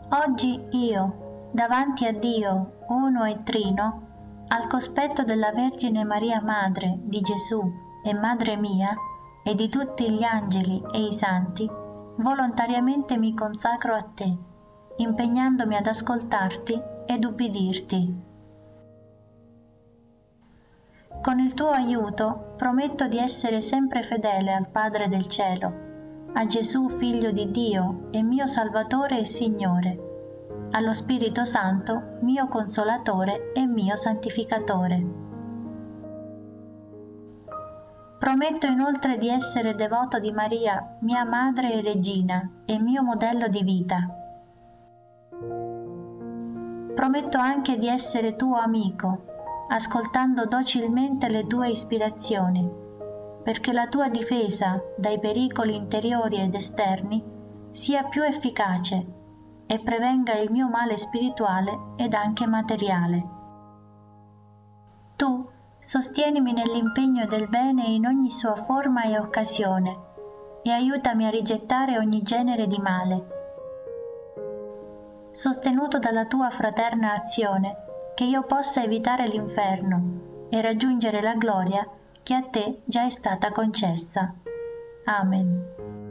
Oggi io, davanti a Dio uno e trino, al cospetto della Vergine Maria Madre di Gesù e Madre mia, e di tutti gli angeli e i santi, volontariamente mi consacro a te, impegnandomi ad ascoltarti ed ubbidirti. Con il tuo aiuto prometto di essere sempre fedele al Padre del Cielo, a Gesù Figlio di Dio e mio Salvatore e Signore, allo Spirito Santo, mio Consolatore e mio Santificatore. Prometto inoltre di essere devoto di Maria, mia Madre e Regina, e mio modello di vita. Prometto anche di essere tuo amico, ascoltando docilmente le tue ispirazioni, perché la tua difesa dai pericoli interiori ed esterni sia più efficace e prevenga il mio male spirituale ed anche materiale. Tu sostienimi nell'impegno del bene in ogni sua forma e occasione e aiutami a rigettare ogni genere di male. Sostenuto dalla tua fraterna azione, che io possa evitare l'inferno e raggiungere la gloria che a te già è stata concessa. Amen.